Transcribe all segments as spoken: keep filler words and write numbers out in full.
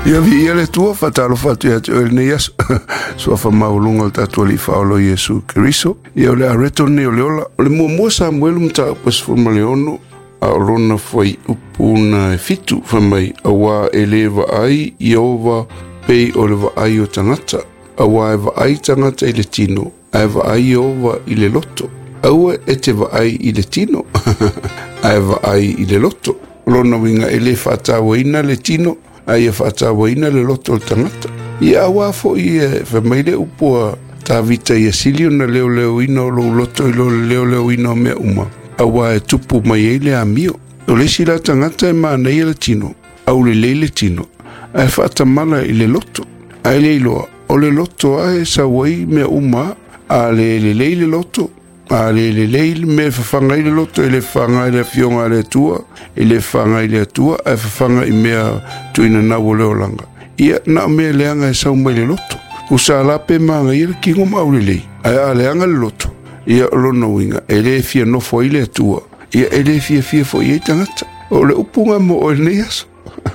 Ia vi ia le tua fatalo fatu ia te ne yaso. So fa maulunga ta to li fa lo Yesu Kristo. Ia le areto ne le ola. Le mo mo Samuel mta pas forma leono. A rona foi upuna fitu fa mai awa eleva ai Iova pei o le ai o tangata. Awa eva ai tangata i le tino. Eva ai Iova i le loto. Awa e te va ai i le tino. Eva ai i le loto. Rona winga ele fata waina le tino. Ai e fata waina le loto o tangata. Ia awa fo i e fa mai le upua ta vita i asilio na leo leo ina o lo loto i lo leo leo ina o mea uma. Awa e tupu mai eile a mio. O le sila tangata e maa nei le tino. Au le leile tino. Ai fata mala i le loto. Ai le iloa. O le loto ai sa wai mea uma. A le le leile loto. A le le leile me fafanga i le loto. E le fanga i le fionga le tua. E le fanga i le tua. E fafanga i mea tuina na wole o langa. Ia na mea leanga e sau mai le loto. Usa lape maanga i le kingo ma au le lei. Ai a leanga le loto. Ia lono winga, e le fia no fo ile tua. Ia e le fia fia fo i tangata. O le upunga mo o le neas.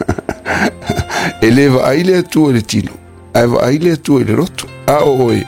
E le va aile tua le tino. Ai va aile tua le roto. A o oi.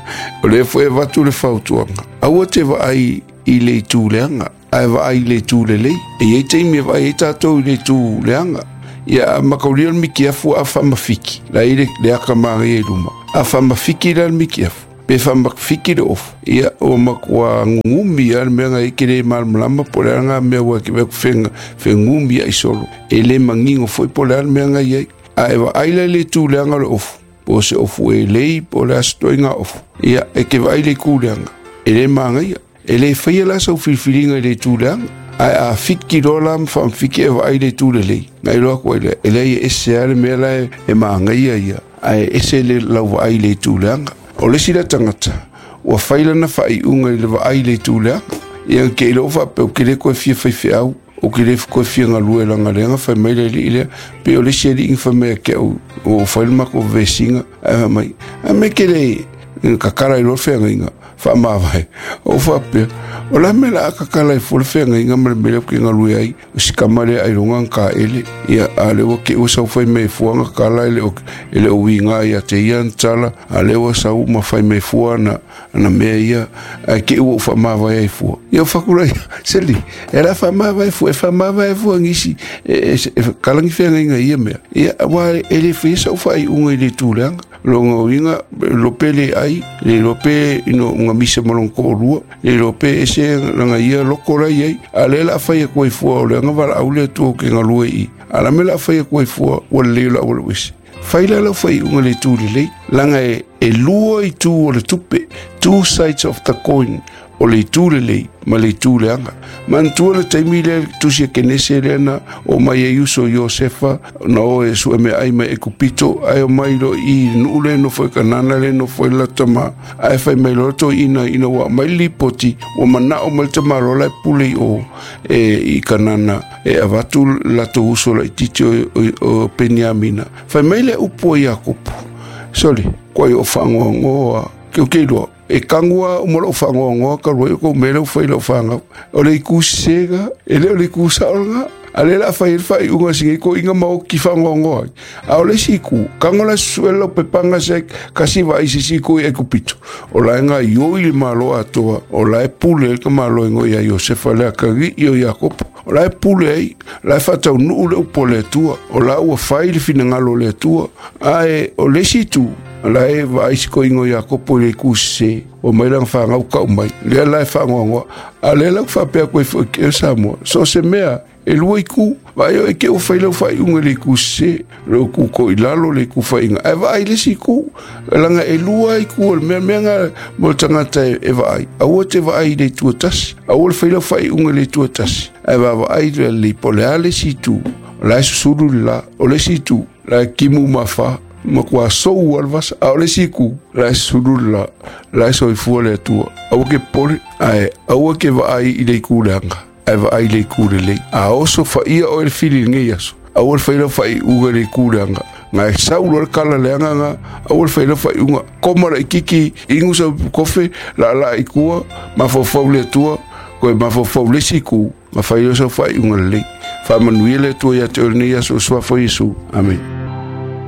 O le fo e vatu le fautuanga. A ua te va ai i le tu leanga. Ai va ai le tu le lei. E e te imi va e tatou i le tu leanga. Ia makaulia miki afu a famafiki. La ile le akamari e luma. A famafiki la miki afu. Pe famak fikir of ia o makwa ngumi al menga ikire mal mlama polanga me wa ki bek fenga fengumi ai solo ele mangingo foi polar menga ia ai va ai le tu langa of po se of we le pola stoinga of ia e ke vai le kulanga ele manga ia ele foi la so filfilinga le tu langa ai a fikirolam fam fikir vai le tu le ngai lo ko ele ele ese al mela e manga ia ia ai ese le la vai le tu langa. O le sila tangata, ua whaila na whai unga i le wa ai le tūlea, ia ke ilo wha pe o kere koe fia whai whiau, o kere koe fia ngā lue langa renga, whai mai le li ilea, pe o le sia ri inga whai mea ke au, o whaila mako vesinga, ai wha mai, a me kere, kakara i lo whenga inga, wha mawai, o wha pe, o la me la kakara i fole whenga inga, mare mele ki ngā lue ai, o si kamare ai ronga ka ele, ia a lewa ke usau whai mei fuanga kala ele o ele o winga ia te ia ntala a lewa sau ma whai mei fua na na mea ia a ke ua wha mawai ai fua ia whakura ia seli e la wha mawai fua e wha mawai fua ngisi e kalangi whenga inga ia mea ia wa ele whisa u whai unga i le tūleanga longa o inga lope le ai le lope ino unga misa malonko o rua le lope ese langa ia loko rai ai a le la whai a koe fua o le anga wala au le tu ke ngā lue i ala me la fai koe fua o le leo la o le wisi. Fai la la fai unga le tū le lei. Langa e, e lua i tū o le tupe. Two sides of the coin. O le tū le lei, ma le tū le anga. Man tua le taimi le tusia kenese le ana o mai e uso Iosefa na o e su eme ai mai e kupito ai o mai lo i nule no foi kanana le no foi la tama ai fai mai lo to ina ina wa mai lipoti o mana o mai tama lo la puli o e i kanana e avatu la to uso la titi o, o, o Peniamina fai mai le upo Iakopo soli koi o fango ngoa ke ke lo e kangua o molo fango ngoa ka roi ko mele fai lo fanga o le kusega ele o le kusaonga ale la fai fai unga singi ko inga mau ki fango ngoa a o le siku kangola suelo pepanga se kasi vai si siku e kupito o la nga yo il malo atoa o la e pule ka malo ngo ya Iosefa le ka io Iakopo o la e pule ai la fata nu le pole tua o la o fai le fina ngalo le tua ai o le situ la e vai ko ingo Iakopo le kuse o mai lang fa ngau ka mai le la fa ngo a le la fa pe ko fo ke samo so se mea e lui ku vai o ke o fai lo fai un le kuse lo ku ko ilalo le ku fa inga e vai le si ku langa e lui ku me me nga mo tanga te e vai a o te vai le tuotas a o fai lo fai un le tuotas e va vai le poleale si tu la suru la o le si tu la kimu mafa ma kwa so walvas a le siku la surula la so fu le tu au ke pole ai au ke vai i le kulanga ai vai le kulele a oso fa ia o le feeling yaso au le faila fai u le kulanga ngai saulo kala le anga au le faila fai unga komara kiki ingu so kofe la la ikua ma fo fo le tu ko ma fo fo le siku ma faila so fai unga le fa manuele tu ya te ne yaso so fo Yesu amen.